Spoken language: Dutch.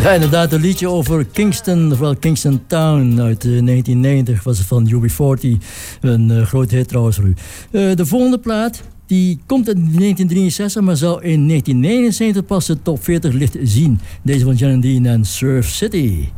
Ja, inderdaad, een liedje over Kingston, ofwel Kingston Town uit 1990 was het van UB40. Een groot hit trouwens voor u. De volgende plaat, die komt in 1963, maar zou in 1979 pas de top 40 licht zien. Deze van Jan Dean en Surf City.